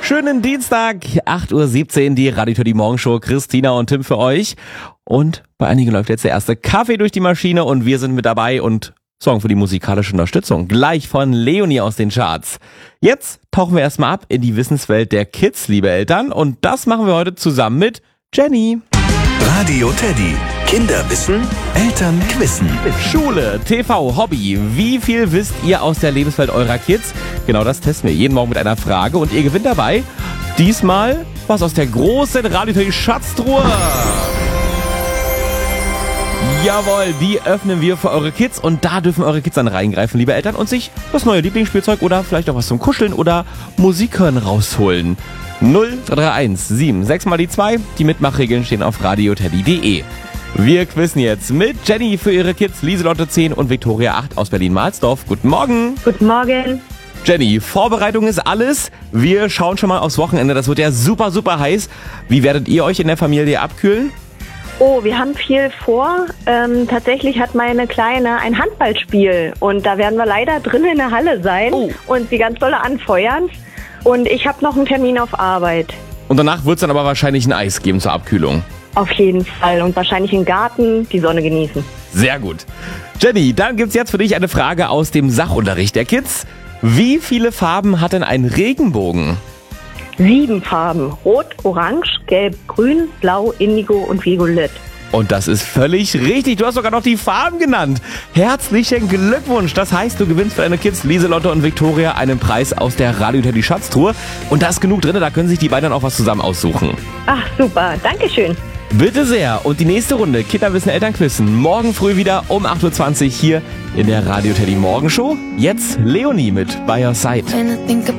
Schönen Dienstag, 8:17 Uhr, die Radio Teddy Morgenshow. Christina und Tim für euch. Und bei einigen läuft jetzt der erste Kaffee durch die Maschine und wir sind mit dabei und sorgen für die musikalische Unterstützung. Gleich von Leonie aus den Charts. Jetzt tauchen wir erstmal ab in die Wissenswelt der Kids, liebe Eltern. Und das machen wir heute zusammen mit Jenny. Radio Teddy. Kinderwissen, Elternquissen. Schule, TV, Hobby. Wie viel wisst ihr aus der Lebenswelt eurer Kids? Genau das testen wir jeden Morgen mit einer Frage und ihr gewinnt dabei diesmal was aus der großen Radio Teddy Schatztruhe. Jawohl, die öffnen wir für eure Kids und da dürfen eure Kids dann reingreifen, liebe Eltern, und sich das neue Lieblingsspielzeug oder vielleicht auch was zum Kuscheln oder Musik hören rausholen. 0331 76 mal die 2. Die Mitmachregeln stehen auf radioteddy.de. Wir quizzen jetzt mit Jenny für ihre Kids, Lieselotte 10 und Viktoria 8 aus Berlin-Mahlsdorf. Guten Morgen. Guten Morgen. Jenny, Vorbereitung ist alles. Wir schauen schon mal aufs Wochenende. Das wird ja super, super heiß. Wie werdet ihr euch in der Familie abkühlen? Oh, wir haben viel vor. Tatsächlich hat meine Kleine ein Handballspiel und da werden wir leider drin in der Halle sein und sie ganz doll anfeuern. Und ich habe noch einen Termin auf Arbeit. Und danach wird es dann aber wahrscheinlich ein Eis geben zur Abkühlung. Auf jeden Fall und wahrscheinlich im Garten die Sonne genießen. Sehr gut. Jenny, dann gibt's jetzt für dich eine Frage aus dem Sachunterricht der Kids. Wie viele Farben hat denn ein Regenbogen? 7 Farben. Rot, Orange, Gelb, Grün, Blau, Indigo und Violett. Und das ist völlig richtig. Du hast sogar noch die Farben genannt. Herzlichen Glückwunsch. Das heißt, du gewinnst für deine Kids Lieselotte und Viktoria einen Preis aus der Radio Teddy Schatztruhe. Und da ist genug drin, da können sich die beiden dann auch was zusammen aussuchen. Ach, super. Dankeschön. Bitte sehr. Und die nächste Runde Kinderwissen Elternquissen morgen früh wieder um 8:20 Uhr hier in der Radio Teddy Morgenshow. Jetzt Leonie mit By Your Side.